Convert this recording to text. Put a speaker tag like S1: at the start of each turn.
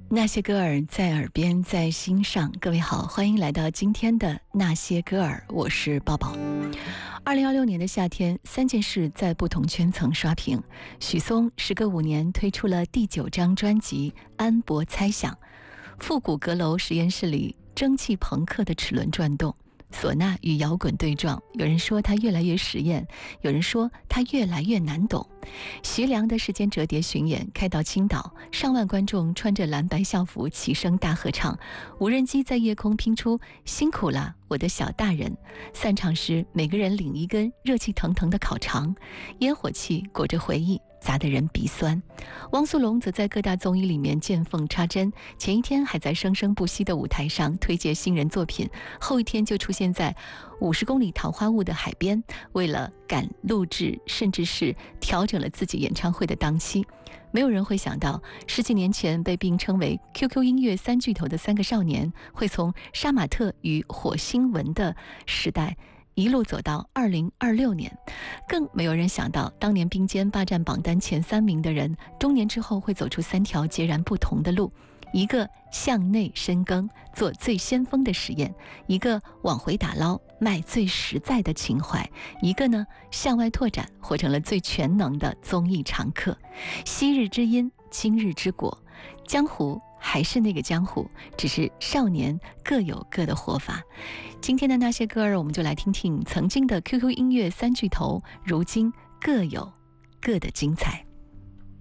S1: 那些歌儿在耳边，在心上。各位好，欢迎来到今天的那些歌儿，我是抱抱。2026年的夏天，3件事在不同圈层刷屏。许嵩时隔5年推出了第9张专辑《安博猜想》，复古阁楼实验室里蒸汽朋克的齿轮转动，唢呐与摇滚对撞，有人说它越来越实验，有人说它越来越难懂。徐良的时间折叠巡演开到青岛，上万观众穿着蓝白校服齐声大合唱，无人机在夜空拼出辛苦了我的小大人。散场时每个人领一根热气腾腾的烤肠，烟火气裹着回忆，砸得人鼻酸。汪苏泷则在各大综艺里面见缝插针，前一天还在生生不息的舞台上推介新人作品，后一天就出现在50公里桃花坞的海边，为了赶录制甚至是调整了自己演唱会的档期。没有人会想到10几年前被并称为 QQ 音乐3巨头的3个少年，会从杀马特与火星文的时代一路走到2026年。更没有人想到当年并肩霸占榜单前3名的人，中年之后会走出3条截然不同的路，一个向内深耕做最先锋的实验，一个往回打捞卖最实在的情怀，一个呢向外拓展活成了最全能的综艺常客。昔日之因，今日之果，江湖还是那个江湖，只是少年各有各的活法。今天的那些歌儿，我们就来听听曾经的 QQ 音乐3巨头，如今各有各的精彩。